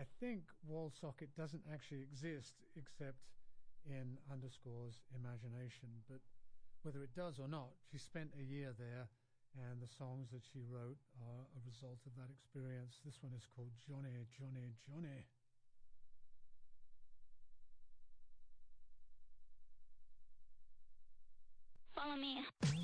think Wallsocket doesn't actually exist except in Underscore's imagination, but whether it does or not, she spent a year there, and the songs that she wrote are a result of that experience. This one is called Johnny, Johnny, Johnny. Follow me.